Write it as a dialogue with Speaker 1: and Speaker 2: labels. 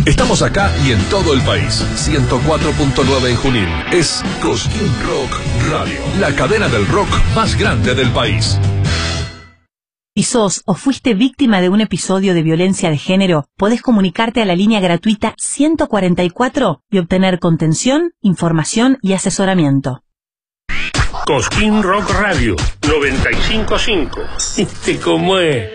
Speaker 1: Estamos acá y en todo el país. 104.9 en Junín. Es Cosquín Rock Radio, la cadena del rock más grande del país.
Speaker 2: Si sos o fuiste víctima de un episodio de violencia de género, podés comunicarte a la línea gratuita 144 y obtener contención, información y asesoramiento.
Speaker 3: Cosquín Rock Radio 95.5. ¿Cómo es?